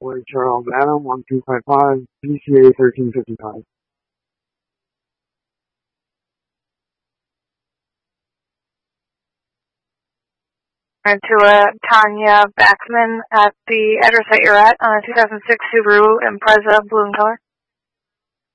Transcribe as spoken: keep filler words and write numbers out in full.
Boy Charles Adam, one two five five, P C A thirteen fifty-five. And to uh, Tanya Backman at the address that you're at on a two thousand six Subaru Impreza, blue in color.